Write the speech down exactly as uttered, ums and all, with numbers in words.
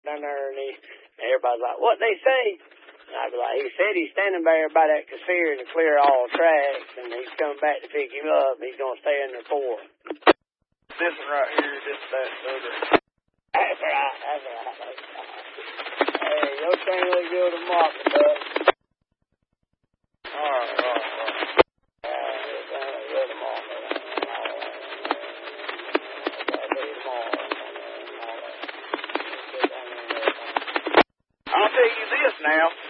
down there, and, he, and everybody's like, what they say? And I'd be like, he said he's standing there by that cashier to clear all tracks, and he's coming back to pick him up, and he's going to stay in there for him. This one right here, this, that, the other. That's right, that's right. That's right. Hey, your thing look good to market, bud. All right, all right, all right. Uh, your thing look good to market. I'll tell you this now.